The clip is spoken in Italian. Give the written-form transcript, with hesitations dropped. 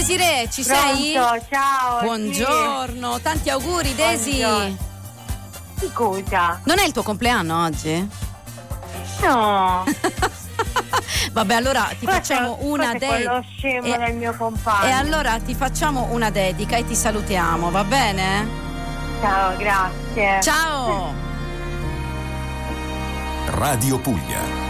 Desiree, ci sei? Ciao. Buongiorno, sì. Tanti auguri Desi. Che cosa? Non è il tuo compleanno oggi? No. Vabbè, allora ti facciamo una dedica. Quello scemo del mio compagno. E allora ti facciamo una dedica e ti salutiamo, va bene? Ciao, grazie. Ciao. Radio Puglia.